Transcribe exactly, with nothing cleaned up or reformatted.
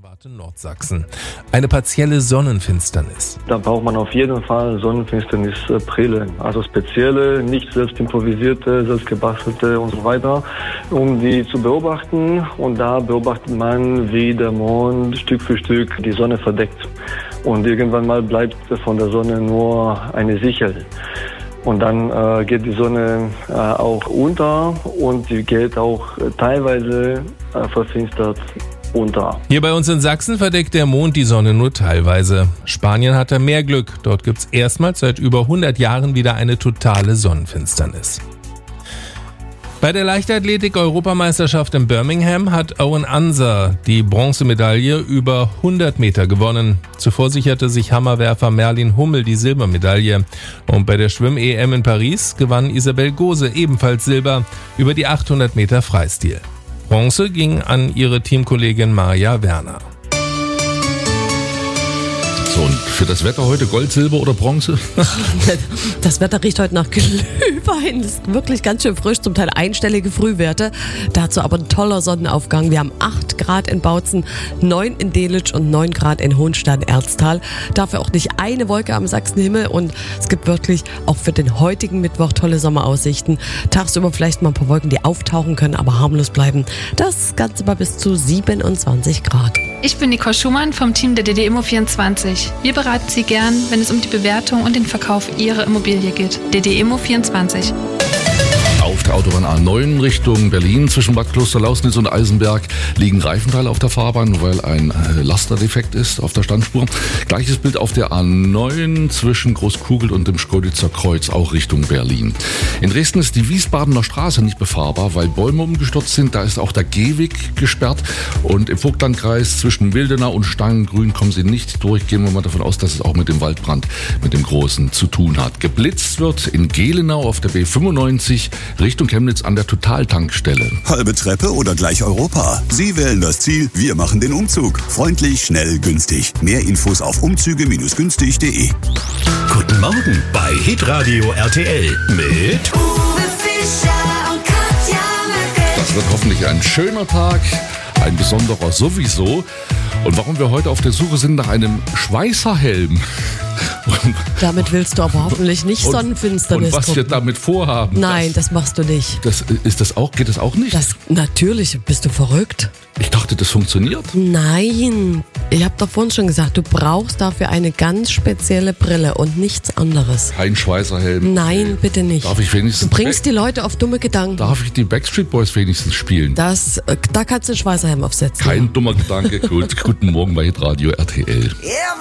erwarten Nordsachsen. Eine partielle Sonnenfinsternis. Da braucht man auf jeden Fall Sonnenfinsternisbrille. Also spezielle, nicht selbst improvisierte, selbst gebastelte und so weiter, um die zu beobachten. Und da beobachtet man, wie der Mond Stück für Stück die Sonne verdeckt. Und irgendwann mal bleibt von der Sonne nur eine Sichel. Und dann äh, geht die Sonne äh, auch unter und sie geht auch teilweise äh, verfinstert unter. Hier bei uns in Sachsen verdeckt der Mond die Sonne nur teilweise. Spanien hatte mehr Glück. Dort gibt es erstmals seit über hundert Jahren wieder eine totale Sonnenfinsternis. Bei der Leichtathletik-Europameisterschaft in Birmingham hat Owen Anser die Bronzemedaille über hundert Meter gewonnen. Zuvor sicherte sich Hammerwerfer Merlin Hummel die Silbermedaille. Und bei der Schwimm-E M in Paris gewann Isabel Gose ebenfalls Silber über die achthundert Meter Freistil. Bronze ging an ihre Teamkollegin Maja Werner. So, und für das Wetter heute Gold, Silber oder Bronze? Das Wetter riecht heute nach Glühwein. Das ist wirklich ganz schön frisch, zum Teil einstellige Frühwerte. Dazu aber ein toller Sonnenaufgang. Wir haben acht Grad in Bautzen, neun in Delitzsch und neun Grad in Hohenstein-Erztal. Dafür auch nicht eine Wolke am Sachsenhimmel. Und es gibt wirklich auch für den heutigen Mittwoch tolle Sommeraussichten. Tagsüber vielleicht mal ein paar Wolken, die auftauchen können, aber harmlos bleiben. Das Ganze mal bis zu siebenundzwanzig Grad. Ich bin Nicole Schumann vom Team der D D Immo vierundzwanzig. Wir beraten Sie gern, wenn es um die Bewertung und den Verkauf Ihrer Immobilie geht. D D Immo vierundzwanzig. Auf der Autobahn A neun Richtung Berlin zwischen Bad Klosterlausnitz und Eisenberg liegen Reifenteile auf der Fahrbahn, weil ein Lasterdefekt ist auf der Standspur. Gleiches Bild auf der A neun zwischen Großkugel und dem Schkoditzer Kreuz, auch Richtung Berlin. In Dresden ist die Wiesbadener Straße nicht befahrbar, weil Bäume umgestürzt sind. Da ist auch der Gehweg gesperrt. Und im Vogtlandkreis zwischen Wildenau und Stangengrün kommen sie nicht durch. Gehen wir mal davon aus, dass es auch mit dem Waldbrand, mit dem Großen zu tun hat. Geblitzt wird in Gelenau auf der B fünfundneunzig Richtung Chemnitz an der Totaltankstelle. Halbe Treppe oder gleich Europa? Sie wählen das Ziel, wir machen den Umzug. Freundlich, schnell, günstig. Mehr Infos auf umzüge günstig punkt de. Guten Morgen bei Hitradio R T L mit Uwe Fischer und Katja Möcke. Das wird hoffentlich ein schöner Tag, ein besonderer sowieso. Und warum wir heute auf der Suche sind nach einem Schweißerhelm. Damit willst du aber hoffentlich nicht und, Sonnenfinsternis Und was gucken. wir damit vorhaben. Nein, das, das machst du nicht. Das, ist das auch, geht das auch nicht? Das, natürlich, bist du verrückt? Ich dachte, das funktioniert. Nein, ich habe doch vorhin schon gesagt, du brauchst dafür eine ganz spezielle Brille und nichts anderes. Kein Schweißerhelm. Nein, bitte nicht. Darf ich wenigstens Du bringst die Leute auf dumme Gedanken. Darf ich die Backstreet Boys wenigstens spielen? Das, da kannst du einen Schweißerhelm aufsetzen. Kein dummer Gedanke. Gut, guten Morgen bei Hitradio R T L.